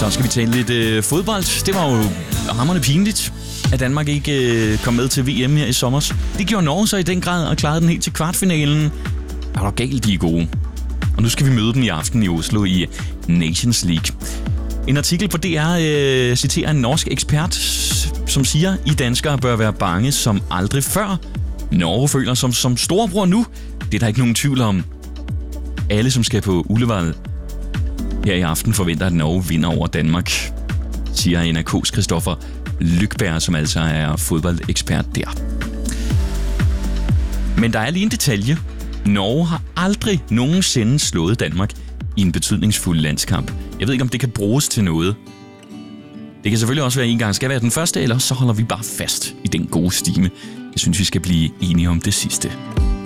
Så skal vi tale lidt fodbold. Det var jo hamrende pinligt, at Danmark ikke kom med til VM her i sommer. Det gjorde Norge så i den grad og klarede den helt til kvartfinalen. Er der galt, de er gode. Og nu skal vi møde dem i aften i Oslo i Nations League. En artikel på DR citerer en norsk ekspert, som siger, I danskere bør være bange som aldrig før. Norge føler som storebror nu. Det er der ikke nogen tvivl om. Alle, som skal på Ullevål her i aften, forventer, at Norge vinder over Danmark, siger NRK's Christoffer Lykberg, som altså er fodboldekspert der. Men der er lige en detalje. Norge har aldrig nogensinde slået Danmark i en betydningsfuld landskamp. Jeg ved ikke, om det kan bruges til noget. Det kan selvfølgelig også være en gang skal være den første, eller så holder vi bare fast i den gode stime. Jeg synes, vi skal blive enige om det sidste.